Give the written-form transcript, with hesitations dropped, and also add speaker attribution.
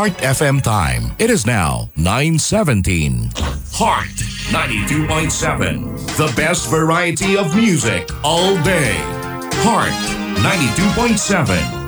Speaker 1: Heart FM time. It is now 9:17. Heart 92.7. The best variety of music all day. Heart 92.7.